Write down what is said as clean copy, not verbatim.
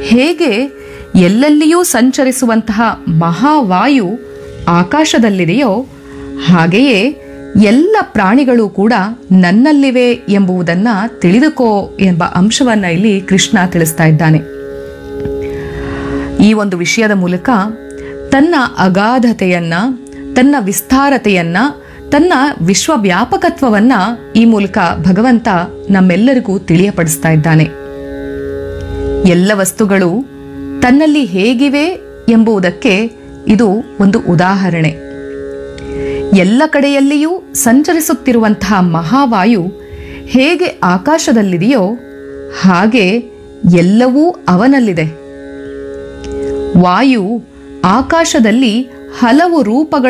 ಹೇಗೆ ಎಲ್ಲೆಲ್ಲಿಯೂ ಸಂಚರಿಸುವಂತಹ ಮಹಾವಾಯು ಆಕಾಶದಲ್ಲಿದೆಯೋ ಹಾಗೆಯೇ ಎಲ್ಲ ಪ್ರಾಣಿಗಳು ಕೂಡ ನನ್ನಲ್ಲಿವೆ ಎಂಬುದನ್ನು ತಿಳಿದುಕೋ ಎಂಬ ಅಂಶವನ್ನು ಇಲ್ಲಿ ಕೃಷ್ಣ ತಿಳಿಸ್ತಾ ಇದ್ದಾನೆ. ಈ ಒಂದು ವಿಷಯದ ಮೂಲಕ ತನ್ನ ಅಗಾಧತೆಯನ್ನ, ತನ್ನ ವಿಸ್ತಾರತೆಯನ್ನ, ತನ್ನ ವಿಶ್ವವ್ಯಾಪಕತ್ವವನ್ನ ಈ ಮೂಲಕ ಭಗವಂತ ನಮ್ಮೆಲ್ಲರಿಗೂ ತಿಳಿಯಪಡಿಸ್ತಾ ಇದ್ದಾನೆ. ಎಲ್ಲ ವಸ್ತುಗಳು ತನ್ನಲ್ಲಿ ಹೇಗಿವೆ ಎಂಬುದಕ್ಕೆ ಇದು ಒಂದು ಉದಾಹರಣೆ. ಎಲ್ಲ ಕಡೆಯಲ್ಲಿಯೂ ಸಂಚರಿಸುತ್ತಿರುವಂತಹ ಮಹಾವಾಯು ಹೇಗೆ ಆಕಾಶದಲ್ಲಿದೆಯೋ ಹಾಗೆ ಎಲ್ಲವೂ ಅವನಲ್ಲಿದೆ. ವಾಯು ಆಕಾಶದಲ್ಲಿ ಹಲವು ರೂಪಗಳ